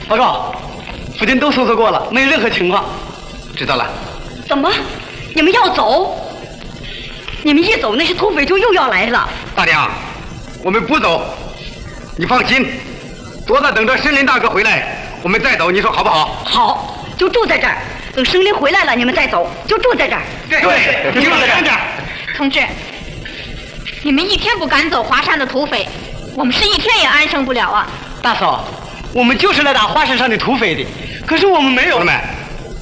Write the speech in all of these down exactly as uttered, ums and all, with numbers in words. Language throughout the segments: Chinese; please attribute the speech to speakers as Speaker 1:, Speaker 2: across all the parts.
Speaker 1: 报告，附近都搜索过了，没有任何情况。
Speaker 2: 知道了。
Speaker 3: 怎么？你们要走？你们一走，那些土匪就又要来了。
Speaker 2: 大娘，我们不走，你放心，坐着等着申林大哥回来，我们再走，你说好不好？
Speaker 3: 好，就住在这儿，等申林回来了，你们再走，就住在这儿。
Speaker 2: 对对，就住在这儿。
Speaker 4: 同志，你们一天不赶走华山的土匪，我们是一天也安生不了啊！
Speaker 1: 大嫂，我们就是来打华山上的土匪的，可是我们没有。
Speaker 2: 同志们，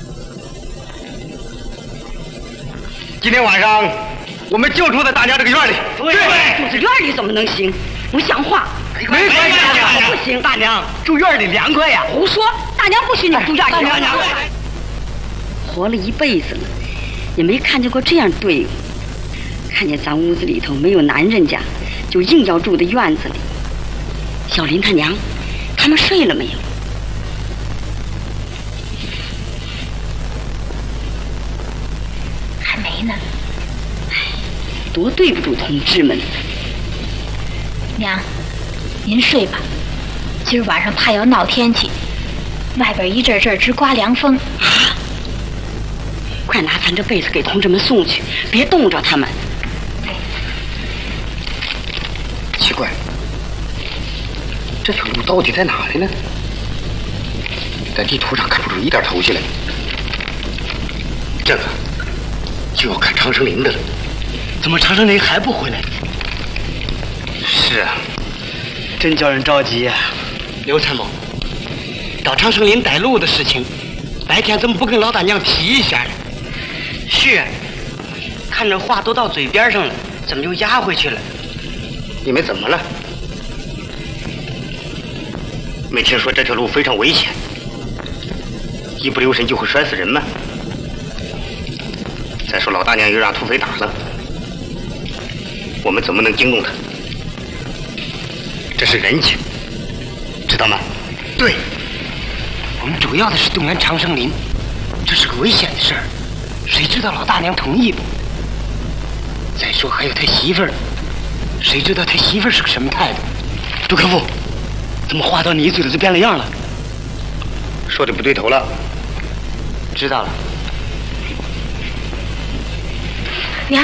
Speaker 2: 今天晚上我们就住在大娘这个院里。
Speaker 3: 对，住在院里怎么能行？不像话！
Speaker 1: 没关系，
Speaker 3: 不行，
Speaker 1: 大娘住院里凉快呀。
Speaker 3: 胡说！大娘不许你住院里。
Speaker 1: 大娘，娘，
Speaker 3: 活了一辈子了，也没看见过这样队伍。看见咱屋子里头没有男人家，就硬要住在院子里。小林他娘，他们睡了没有？
Speaker 4: 还没呢。
Speaker 3: 哎，多对不住同志们。
Speaker 4: 娘，您睡吧，今儿晚上怕要闹天气，外边一阵阵直刮凉风。
Speaker 3: 啊！快拿咱这被子给同志们送去，别冻着他们。
Speaker 2: 奇怪，这条路到底在哪里呢？在地图上看不出一点头绪来。这个就要看长生林的了。
Speaker 1: 怎么长生林还不回来？
Speaker 2: 是啊，
Speaker 1: 真叫人着急呀、啊！刘参谋，找长生林带路的事情，白天怎么不跟老大娘提一下呢？是，看着话都到嘴边上了，怎么又压回去了？
Speaker 2: 你们怎么了？没听说这条路非常危险，一不留神就会摔死人吗？再说老大娘又让土匪打了，我们怎么能惊动他？这是人情，知道吗？
Speaker 1: 对，我们主要的是动员长生林，这是个危险的事儿，谁知道老大娘同意不？再说还有他媳妇儿，谁知道他媳妇儿是个什么态度？杜克夫，怎么话到你嘴里就变了样了？
Speaker 2: 说的不对头了。
Speaker 1: 知道了。
Speaker 3: 娘，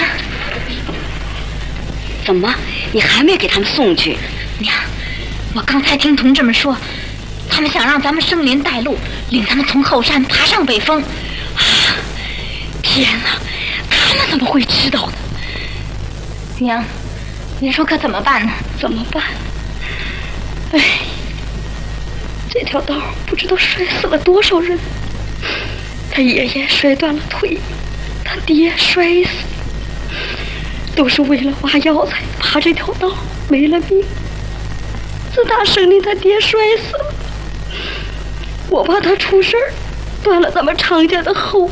Speaker 3: 怎么你还没给他们送去？
Speaker 4: 娘，我刚才听同志们说，他们想让咱们生林带路，领他们从后山爬上北峰。
Speaker 3: 啊！天哪，他们怎么会知道的？
Speaker 4: 娘，您说可怎么办呢？
Speaker 3: 怎么办？哎，这条道不知道摔死了多少人。他爷爷摔断了腿，他爹摔死，都是为了挖药材爬这条道，没了命。自打生林他爹摔死了，我怕他出事儿，断了咱们常家的后。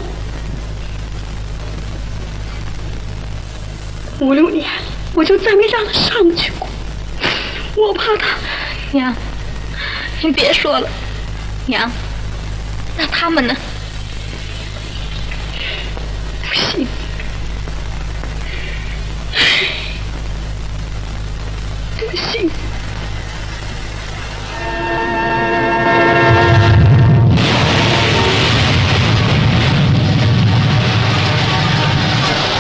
Speaker 3: 五六年了，我就再没让他上去过，我怕他。
Speaker 4: 娘，您别说了。娘，那他们呢？
Speaker 3: 不行。